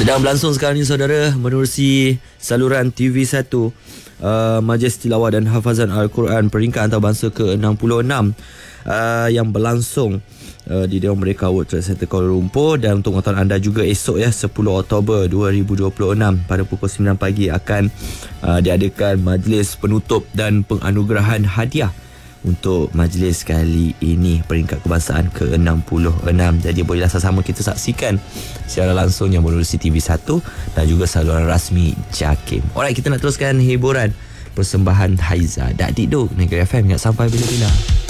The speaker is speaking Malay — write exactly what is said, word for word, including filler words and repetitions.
Sedang berlangsung sekarang ni saudara, menerusi saluran T V satu, uh, Majlis Tilawah dan Hafazan Al-Quran peringkat antarabangsa ke enam puluh enam uh, yang berlangsung uh, di Dewan Merdeka World Trade Center Kuala Lumpur. Dan untuk pengetahuan anda juga, esok ya sepuluh Oktober dua ribu dua puluh enam pada pukul sembilan pagi akan uh, diadakan majlis penutup dan penganugerahan hadiah untuk majlis kali ini, peringkat kebangsaan ke enam puluh enam. Jadi bolehlah sama-sama kita saksikan secara langsung yang menerusi T V satu dan juga saluran rasmi JAKIM. Alright, kita nak teruskan hiburan persembahan Haiza Dak Dikduk Negeri F M. Ingat sampai bila-bila.